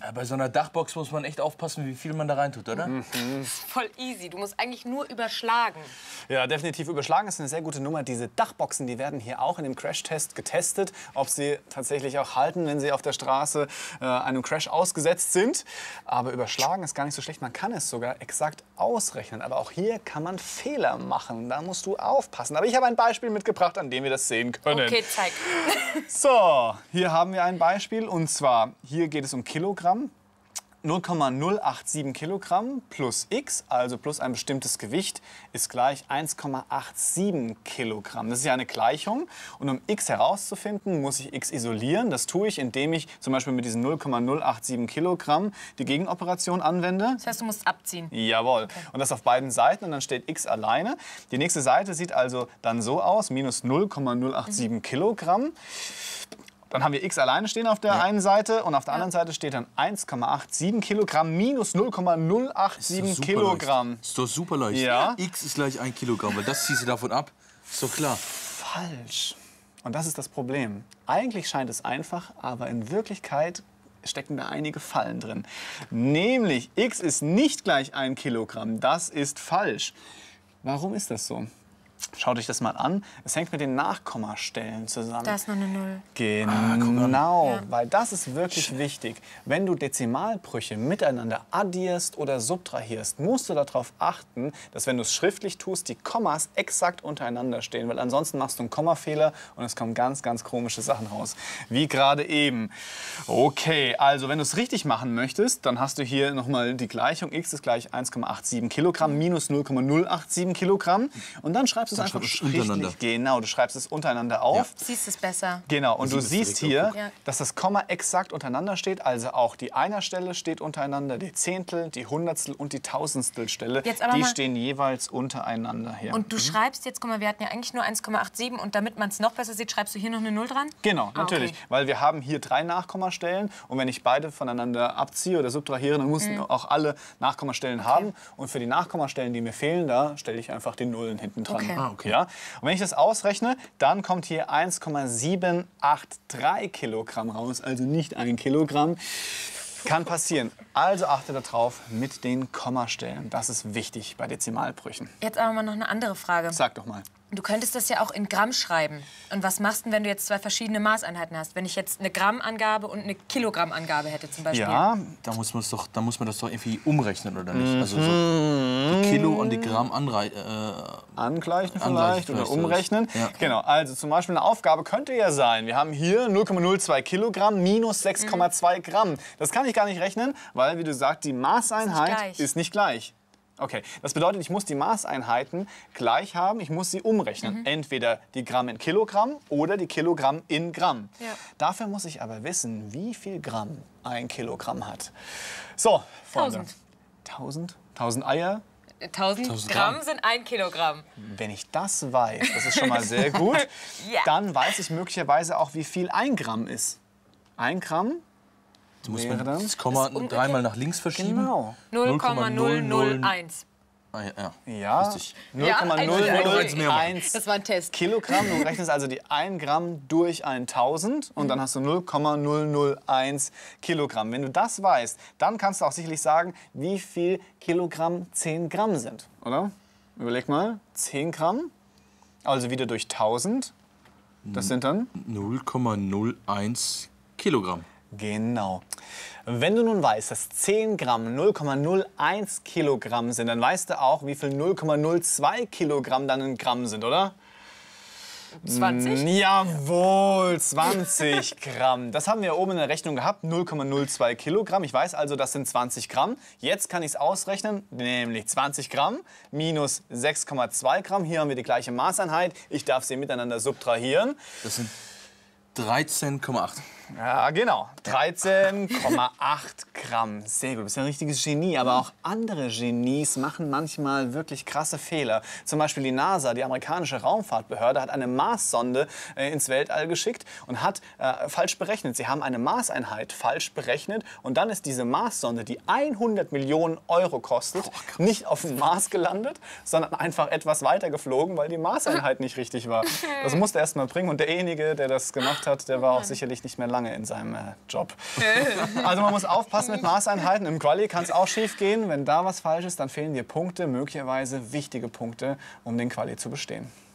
Bei so einer Dachbox muss man echt aufpassen, wie viel man da reintut, oder? Voll easy. Du musst eigentlich nur überschlagen. Ja, definitiv. Überschlagen ist eine sehr gute Nummer. Diese Dachboxen, die werden hier auch in dem Crashtest getestet, ob sie tatsächlich auch halten, wenn sie auf der Straße einem Crash ausgesetzt sind. Aber überschlagen ist gar nicht so schlecht. Man kann es sogar exakt ausrechnen. Aber auch hier kann man Fehler machen. Da musst du aufpassen. Aber ich habe ein Beispiel mitgebracht, an dem wir das sehen können. Okay, zeig. So, hier haben wir ein Beispiel. Und zwar, hier geht es um Kilogramm. 0,087 Kilogramm plus x, also plus ein bestimmtes Gewicht, ist gleich 1,87 Kilogramm. Das ist ja eine Gleichung. Und um x herauszufinden, muss ich x isolieren. Das tue ich, indem ich zum Beispiel mit diesen 0,087 Kilogramm die Gegenoperation anwende. Das heißt, du musst abziehen. Jawohl. Okay. Und das auf beiden Seiten und dann steht x alleine. Die nächste Seite sieht also dann so aus, minus 0,087 Kilogramm. Dann haben wir x alleine stehen auf der einen Seite und auf der anderen Seite steht dann 1,87 Kilogramm minus 0,087 Kilogramm. Leicht. Ist doch super leicht. Ja. X ist gleich 1 Kilogramm, weil das ziehst du davon ab. Ist doch klar. Falsch. Und das ist das Problem. Eigentlich scheint es einfach, aber in Wirklichkeit stecken da einige Fallen drin. Nämlich, x ist nicht gleich 1 Kilogramm. Das ist falsch. Warum ist das so? Schaut euch das mal an. Es hängt mit den Nachkommastellen zusammen. Da ist noch eine 0. Genau, weil das ist wirklich wichtig. Wenn du Dezimalbrüche miteinander addierst oder subtrahierst, musst du darauf achten, dass wenn du es schriftlich tust, die Kommas exakt untereinander stehen. Weil ansonsten machst du einen Kommafehler und es kommen ganz, ganz komische Sachen raus. Wie gerade eben. Okay, also wenn du es richtig machen möchtest, dann hast du hier nochmal die Gleichung. X ist gleich 1,87 Kilogramm minus 0,087 Kilogramm. Und dann schreibst du es einfach schriftlich. Genau, du schreibst es untereinander auf. Ja. Siehst es besser. Genau, und du siehst hier, dass das Komma exakt untereinander steht. Also auch die Einerstelle steht untereinander, die Zehntel, die Hundertstel und die Tausendstelstelle. Die stehen jeweils untereinander hier. Und du schreibst jetzt, guck mal, wir hatten ja eigentlich nur 1,87 und damit man es noch besser sieht, schreibst du hier noch eine 0 dran? Genau, natürlich. Okay. Weil wir haben hier 3 Nachkommastellen und wenn ich beide voneinander abziehe oder subtrahiere, dann mussten auch alle Nachkommastellen haben. Und für die Nachkommastellen, die mir fehlen, da stelle ich einfach die Nullen hinten dran. Okay. Okay. Ja? Und wenn ich das ausrechne, dann kommt hier 1,783 Kilogramm raus, also nicht 1 Kilogramm. Kann passieren. Also achte darauf mit den Kommastellen. Das ist wichtig bei Dezimalbrüchen. Jetzt aber mal noch eine andere Frage. Sag doch mal. Du könntest das ja auch in Gramm schreiben. Und was machst du, wenn du jetzt 2 verschiedene Maßeinheiten hast? Wenn ich jetzt eine Grammangabe und eine Kilogrammangabe hätte zum Beispiel. Ja, da muss man das doch irgendwie umrechnen, oder nicht? Also so die Kilo und die Gramm angleichen vielleicht oder umrechnen. Ja. Genau, also zum Beispiel eine Aufgabe könnte ja sein, wir haben hier 0,02 Kilogramm minus 6,2 Gramm. Das kann ich gar nicht rechnen, weil, wie du sagst, die Maßeinheit ist nicht gleich. Okay, das bedeutet, ich muss die Maßeinheiten gleich haben, ich muss sie umrechnen. Entweder die Gramm in Kilogramm oder die Kilogramm in Gramm. Ja. Dafür muss ich aber wissen, wie viel Gramm 1 Kilogramm hat. So, Freunde. 1000. 1000 Eier. 1000 Gramm sind 1 Kilogramm. Wenn ich das weiß, das ist schon mal sehr gut, dann weiß ich möglicherweise auch, wie viel 1 Gramm ist. 1 Gramm. Du musst das Komma dreimal nach links verschieben. Genau. 0,001. Ja, 0,001 das war ein Test. Kilogramm. Du rechnest also die 1 Gramm durch 1000 und dann hast du 0,001 Kilogramm. Wenn du das weißt, dann kannst du auch sicherlich sagen, wie viel Kilogramm 10 Gramm sind, oder? Überleg mal, 10 Gramm, also wieder durch 1000, das sind dann 0,01 Kilogramm. Genau. Wenn du nun weißt, dass 10 Gramm 0,01 Kilogramm sind, dann weißt du auch, wie viel 0,02 Kilogramm dann in Gramm sind, oder? 20? Jawohl, 20 Gramm. Das haben wir oben in der Rechnung gehabt, 0,02 Kilogramm. Ich weiß also, das sind 20 Gramm. Jetzt kann ich es ausrechnen, nämlich 20 Gramm minus 6,2 Gramm. Hier haben wir die gleiche Maßeinheit. Ich darf sie miteinander subtrahieren. Das sind 13,8. Ja, genau. 13,8 Gramm. Sehr gut, du bist ja ein richtiges Genie. Aber auch andere Genies machen manchmal wirklich krasse Fehler. Zum Beispiel die NASA, die amerikanische Raumfahrtbehörde, hat eine Marssonde ins Weltall geschickt und hat falsch berechnet. Sie haben eine Maßeinheit falsch berechnet und dann ist diese Marssonde, die 100 Millionen Euro kostet, nicht auf dem Mars gelandet, sondern einfach etwas weiter geflogen, weil die Maßeinheit nicht richtig war. Das musste er erst mal bringen und derjenige, der das gemacht hat, der war auch sicherlich nicht mehr lange in seinem Job. Also man muss aufpassen. aufpassen mit Maßeinheiten. Im Quali kann es auch schief gehen. Wenn da was falsch ist, dann fehlen dir Punkte, möglicherweise wichtige Punkte, um den Quali zu bestehen.